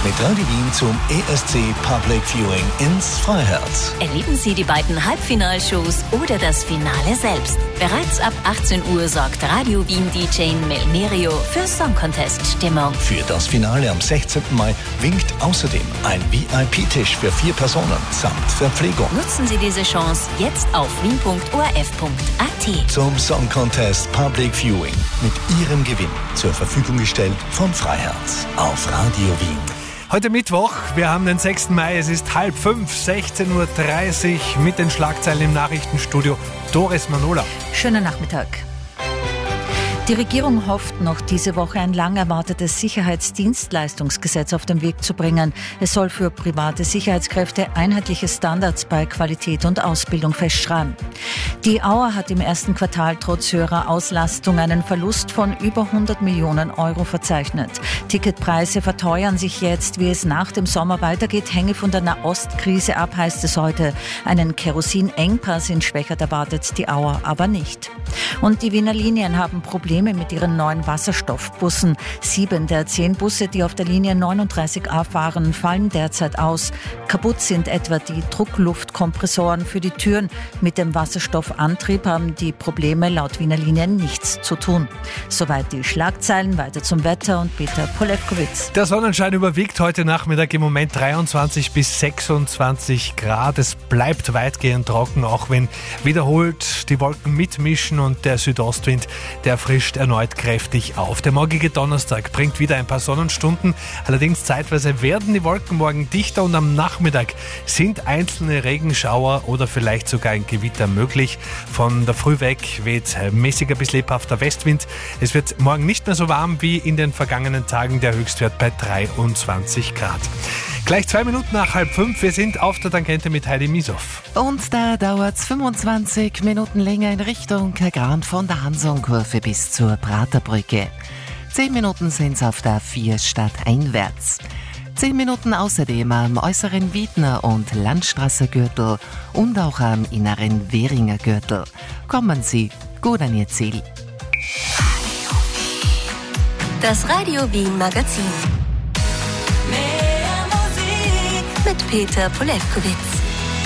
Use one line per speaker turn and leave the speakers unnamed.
mit Radio Wien zum ESC Public Viewing ins Freiherz.
Erleben Sie die beiden Halbfinalshows oder das Finale selbst. Bereits ab 18 Uhr sorgt Radio Wien DJ Melmerio für Song Contest Stimmung.
Für das Finale am 16. Mai winkt außerdem ein VIP-Tisch für 4 Personen samt Verpflegung.
Nutzen Sie diese Chance jetzt auf wien.orf.at.
Zum Song Contest Public Viewing mit Ihrem Gewinn zur Verfügung gestellt vom Freiherz auf Radio Wien.
Heute Mittwoch, wir haben den 6. Mai, es ist 4:30, 16:30 Uhr mit den Schlagzeilen im Nachrichtenstudio. Doris Manola.
Schönen Nachmittag. Die Regierung hofft noch diese Woche ein lang erwartetes Sicherheitsdienstleistungsgesetz auf den Weg zu bringen. Es soll für private Sicherheitskräfte einheitliche Standards bei Qualität und Ausbildung festschreiben. Die Auer hat im ersten Quartal trotz höherer Auslastung einen Verlust von über 100 Millionen Euro verzeichnet. Ticketpreise verteuern sich jetzt. Wie es nach dem Sommer weitergeht, hänge von der Nahostkrise ab, heißt es heute. Einen Kerosinengpass in Schwechat erwartet die Auer aber nicht. Und die Wiener Linien haben Probleme mit ihren neuen Wasserstoffbussen. 7 der 10 Busse, die auf der Linie 39a fahren, fallen derzeit aus. Kaputt sind etwa die Druckluftkompressoren für die Türen. Mit dem Wasserstoffantrieb haben die Probleme laut Wiener Linien nichts zu tun. Soweit die Schlagzeilen, weiter zum Wetter und Peter Polewkowitz.
Der Sonnenschein überwiegt heute Nachmittag im Moment 23 bis 26 Grad. Es bleibt weitgehend trocken, auch wenn wiederholt die Wolken mitmischen und der Südostwind, der frischt erneut kräftig auf. Der morgige Donnerstag bringt wieder ein paar Sonnenstunden. Allerdings zeitweise werden die Wolken morgen dichter und am Nachmittag sind einzelne Regenschauer oder vielleicht sogar ein Gewitter möglich. Von der Früh weg weht mäßiger bis lebhafter Westwind. Es wird morgen nicht mehr so warm wie in den vergangenen Tagen, der Höchstwert bei 23 Grad. Gleich 2 Minuten nach 4:30, wir sind auf der Tangente mit Heidi Misow.
Und da dauert es 25 Minuten länger in Richtung Kagran von der Hansonkurve bis zur Praterbrücke. 10 Minuten sind es auf der 4 stadteinwärts. 10 Minuten außerdem am äußeren Wiedner- und Landstraßergürtel und auch am inneren Währinger Gürtel. Kommen Sie gut an Ihr Ziel.
Das Radio Wien Magazin. Mit Peter Polewkowitz.